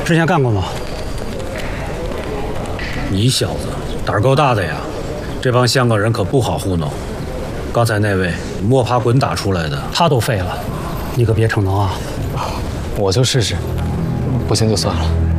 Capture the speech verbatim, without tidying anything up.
之前干过吗？ 你小子胆儿够大的呀！这帮香港人可不好糊弄。刚才那位摸爬滚打出来的， 他都废了，你可别逞能啊！ 我就试试，不行就算了。